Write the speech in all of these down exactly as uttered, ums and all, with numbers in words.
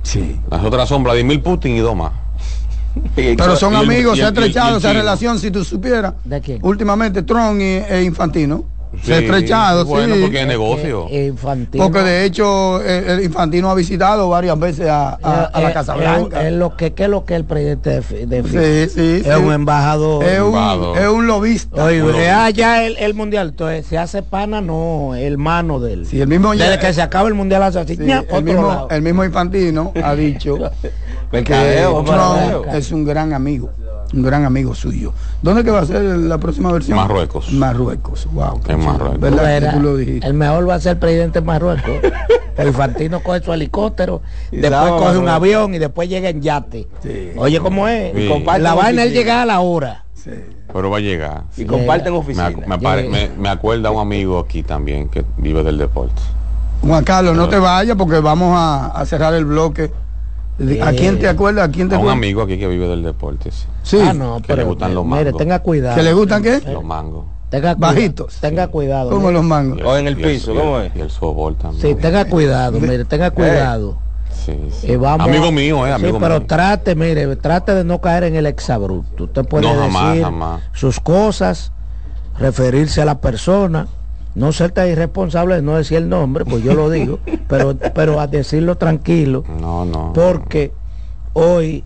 Sí. Las otras son Vladimir Putin y dos más. Pero son y el, amigos, y se ha el, y el, estrechado y el esa chino. relación, si tú supieras. ¿De quién? Últimamente Trump y, e Infantino. Sí, se ha estrechado, bueno, sí. porque es negocio. Eh, Infantino. Porque de hecho el, el Infantino ha visitado varias veces a, a, a la Eh, Casa eh, Blanca. Es lo que, ¿qué es lo que el presidente de, de Sí, sí, es sí. un embajador. Es un, Embajador. es un lobista. Oye, Bueno, es allá el, el mundial, entonces se hace pana, no, hermano de él. Sí, el mismo Desde ya- que se acaba el mundial hace así, Sí, ña, el, otro mismo, lado. el mismo Infantino ha dicho que Mercadeo, mercadeo. Trump es un gran amigo, un gran amigo suyo. ¿Dónde que va a ser la próxima versión? Marruecos. Marruecos, wow. En Marruecos. ¿Verdad que Era- tú lo dijiste? el mejor va a ser el presidente de Marruecos. El Infantino coge su helicóptero, Y después sabe coge un Marruecos. avión y después llega en yate. Sí. Oye, ¿cómo es? Sí. Y comparte la vaina él llega a la hora. Sí. Pero va a llegar. Y comparten Me, oficina. ac- me, apare- me, me acuerda un amigo aquí también que vive del deporte. Juan Carlos, no te vayas porque vamos a, a cerrar el bloque. ¿A quién te acuerdas? ¿A quién te A un acuerdas? amigo aquí que vive del deporte, sí. Sí, Ah, no, que pero le gustan los mire, mangos. tenga cuidado. ¿que le gustan qué? Los mangos. Tenga cuidado, Bajitos. Tenga cuidado. Como mire. los mangos. O en el y piso, y ¿cómo es? Y el softball también. Sí, tenga cuidado, mire, tenga cuidado. Sí, sí. Y vamos Amigo a- mío, eh, sí, amigo pero mío. trate, mire, trate de no caer en el exabrupto. Usted puede No, jamás, decir jamás. sus cosas, referirse a la persona, no ser tan irresponsable de no decir el nombre, pues yo lo digo, pero, pero a decirlo tranquilo, No, no. porque hoy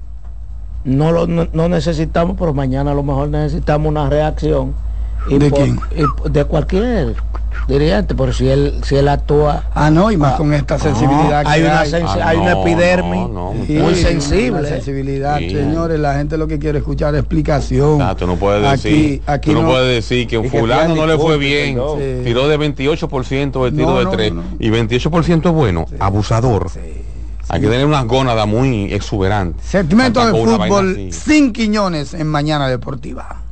no lo no, no necesitamos, pero mañana a lo mejor necesitamos una reacción. Y ¿De por- quién? y de cualquier dirigente, pero si él si él actúa Ah, no, y más con esta sensibilidad no, hay que una hay. sensi- Ah, hay una no, epidermis no, no, Sí, muy muchacho. sensible. la sensibilidad, Sí. señores, la gente lo que quiere escuchar es explicación. Ah, tú no puedes Aquí- decir, aquí tú no, no- puedes decir que un Y que fulano pidan no le fue disculpas, bien, perdón. Sí. tiró de veintiocho por ciento el tiro No, de no, tres no. y veintiocho por ciento es bueno, abusador. Sí. Hay que tener unas gónadas muy exuberantes. Segmento de Tampoco una vaina fútbol así. sin Quiñones en Mañana Deportiva.